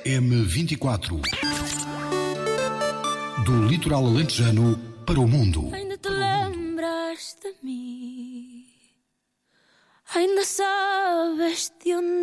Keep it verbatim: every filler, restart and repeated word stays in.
M vinte e quatro. Do litoral alentejano para o mundo. Ainda te lembras de mim? Ainda sabes de onde